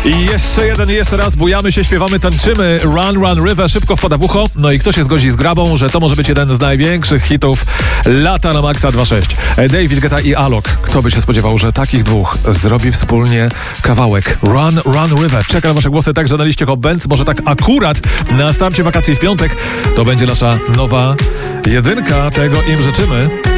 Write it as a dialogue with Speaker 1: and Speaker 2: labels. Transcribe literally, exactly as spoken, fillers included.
Speaker 1: I jeszcze jeden, jeszcze raz bujamy się, śpiewamy, tańczymy. Run, Run River, szybko wpada w ucho. No i kto się zgodzi z Grabą, że to może być jeden z największych hitów lata na Maxa dwa sześć. David Guetta i Alok. Kto by się spodziewał, że takich dwóch zrobi wspólnie kawałek. Run, Run River. Czekam na wasze głosy także na liście Hot Bands. Może tak akurat na starcie wakacji w piątek to będzie nasza nowa jedynka. Tego im życzymy.